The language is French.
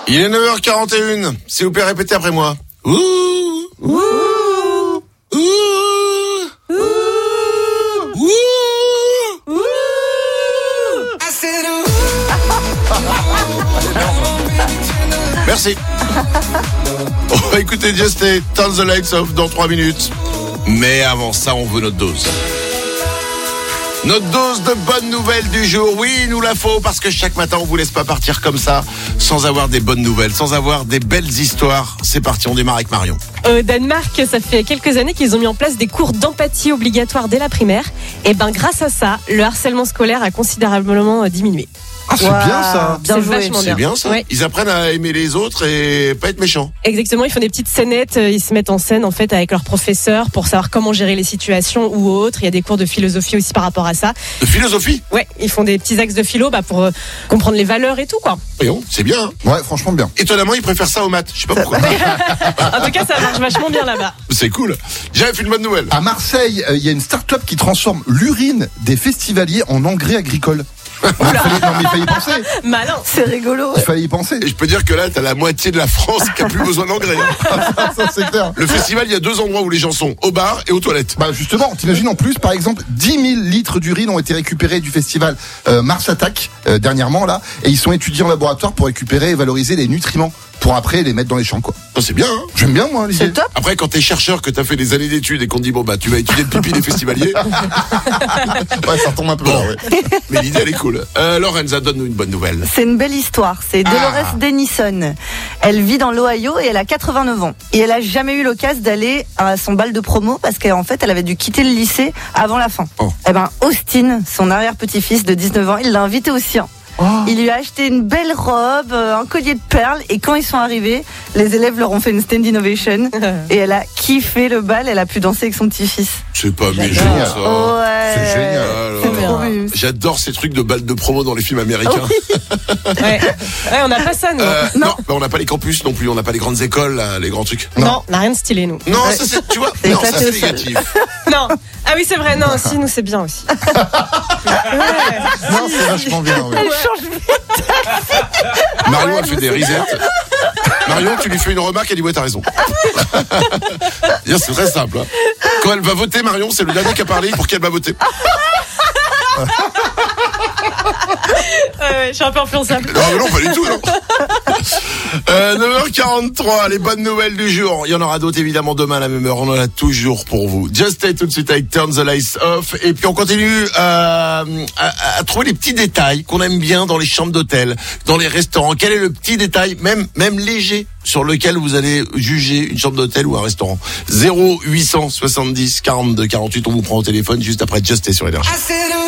Il est 9h41. S'il vous plaît, répétez après moi. Ouh, ouh, ouh, ouh, ouh, ouh. Merci. On va écouter Just Stay, Turn the Lights Off dans 3 minutes. Mais avant ça, on veut notre dose. Notre dose de bonnes nouvelles du jour. Oui, il nous la faut parce que chaque matin, on vous laisse pas partir comme ça sans avoir des bonnes nouvelles, sans avoir des belles histoires. C'est parti, on démarre avec Marion. Au Danemark, ça fait quelques années qu'ils ont mis en place des cours d'empathie obligatoires dès la primaire. Et grâce à ça, le harcèlement scolaire a considérablement diminué. Ah, c'est bien ça. C'est vachement C'est bien ça. Ouais. Ils apprennent à aimer les autres et pas être méchants. Exactement, ils font des petites scénettes, ils se mettent en scène en fait avec leurs professeurs pour savoir comment gérer les situations ou autres. Il y a des cours de philosophie aussi par rapport à ça. De philosophie. Ouais, ils font des petits axes de philo pour comprendre les valeurs et tout quoi. Voyons, c'est bien. Hein. Ouais, franchement bien. Étonnamment, ils préfèrent ça aux maths. Je sais pas pourquoi. En tout cas, ça marche vachement bien là-bas. C'est cool. J'avais fait une bonne nouvelle. À Marseille, il y a une start-up qui transforme l'urine des festivaliers en engrais agricole. Il fallait y penser. Malin. C'est rigolo. Il fallait y penser. Et je peux dire que là, t'as la moitié de la France qui a plus besoin d'engrais. Ça, c'est clair. Le festival, il y a 2 endroits où les gens sont, au bar et aux toilettes. Bah justement, t'imagines en plus, par exemple, 10 000 litres d'urine ont été récupérés du festival Mars Attack dernièrement là, et ils sont étudiés en laboratoire pour récupérer et valoriser les nutriments pour après les mettre dans les champs quoi. Oh, c'est bien, hein. J'aime bien moi l'idée. C'est top. Après, quand t'es chercheur, que t'as fait des années d'études et qu'on te dit, tu vas étudier le pipi des festivaliers. Ouais, ça retombe un peu là, ouais. Mais l'idée, elle est cool. Lorenza, donne-nous une bonne nouvelle. C'est une belle histoire. C'est Dolores Denison. Elle vit dans l'Ohio et elle a 89 ans. Et elle a jamais eu l'occasion d'aller à son bal de promo parce qu'en fait, elle avait dû quitter le lycée avant la fin. Oh. Austin, son arrière-petit-fils de 19 ans, il l'a invité au sien. Oh. Il lui a acheté une belle robe, un collier de perles et quand ils sont arrivés, les élèves leur ont fait une standing ovation et elle a kiffé le bal, elle a pu danser avec son petit-fils. C'est pas méchant, Génial. ça. Ouais. C'est génial. C'est Ah là trop là. mignon. J'adore ces trucs de balles de promo dans les films américains. Ouais, on n'a pas ça nous. Non, on n'a pas les campus non plus, on n'a pas les grandes écoles, là, les grands trucs. Non, on n'a rien de stylé nous. Non, Ouais. ça c'est, tu vois, C'est non, ça éclaté c'est au sol. négatif. Non. Ah oui, c'est vrai. Non, si nous c'est bien aussi. Non, c'est vachement bien. Ouais. Elle change vite. Marion, elle fait des risettes. Marion, tu lui fais une remarque, elle dit ouais, t'as raison. C'est très simple. Hein. Quand elle va voter, Marion, c'est le dernier qui a parlé pour qu'elle va voter. Je suis un peu influençable. Non, mais non, pas du tout, non. 9h43, les bonnes nouvelles du jour. Il y en aura d'autres évidemment demain à la même heure. On en a toujours pour vous. Just Stay tout de suite avec Turn the Lights Off. Et puis on continue à trouver les petits détails qu'on aime bien dans les chambres d'hôtel, dans les restaurants. Quel est le petit détail, même léger, sur lequel vous allez juger une chambre d'hôtel ou un restaurant? 0870 42 48. On vous prend au téléphone juste après Just Stay sur Énergie.